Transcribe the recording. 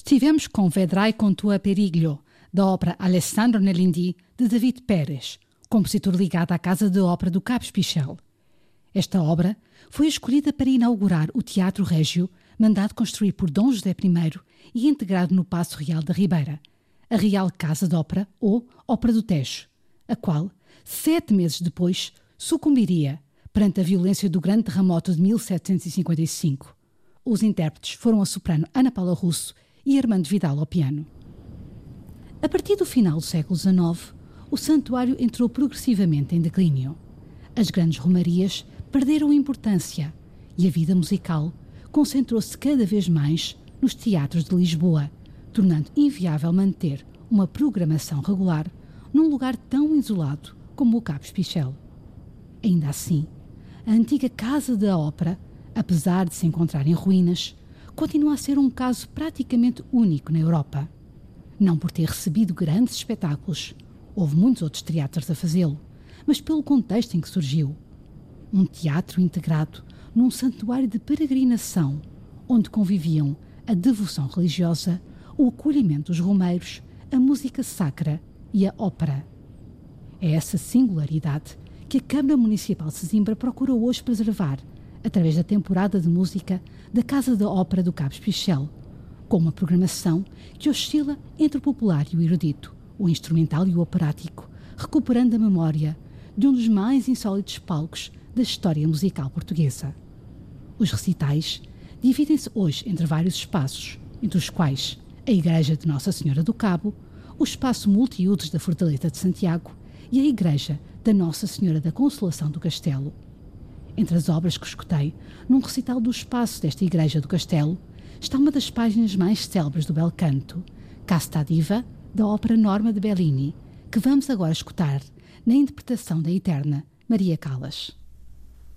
Estivemos com Vedrai con tua periglio, da ópera Alessandro Nelindì, de David Pérez, compositor ligado à Casa de Ópera do Cabo Espichel. Esta obra foi escolhida para inaugurar o Teatro Régio, mandado construir por Dom José I e integrado no Paço Real da Ribeira, a Real Casa de Ópera, ou Ópera do Tejo, a qual, 7 meses depois, sucumbiria perante a violência do grande terremoto de 1755. Os intérpretes foram a soprano Ana Paula Russo e Armando Vidal ao piano. A partir do final do século XIX, o santuário entrou progressivamente em declínio. As grandes romarias perderam importância e a vida musical concentrou-se cada vez mais nos teatros de Lisboa, tornando inviável manter uma programação regular num lugar tão isolado como o Cabo Espichel. Ainda assim, a antiga Casa da Ópera, apesar de se encontrar em ruínas, continua a ser um caso praticamente único na Europa. Não por ter recebido grandes espetáculos, houve muitos outros teatros a fazê-lo, mas pelo contexto em que surgiu. Um teatro integrado num santuário de peregrinação, onde conviviam a devoção religiosa, o acolhimento dos romeiros, a música sacra e a ópera. É essa singularidade que a Câmara Municipal de Sesimbra procura hoje preservar, através da temporada de música da Casa da Ópera do Cabo Espichel, com uma programação que oscila entre o popular e o erudito, o instrumental e o operático, recuperando a memória de um dos mais insólitos palcos da história musical portuguesa. Os recitais dividem-se hoje entre vários espaços, entre os quais a Igreja de Nossa Senhora do Cabo, o espaço multiusos da Fortaleza de Santiago e a Igreja da Nossa Senhora da Consolação do Castelo. Entre as obras que escutei, num recital do espaço desta Igreja do Castelo, está uma das páginas mais célebres do bel canto, Casta Diva, da ópera Norma de Bellini, que vamos agora escutar na interpretação da eterna Maria Callas.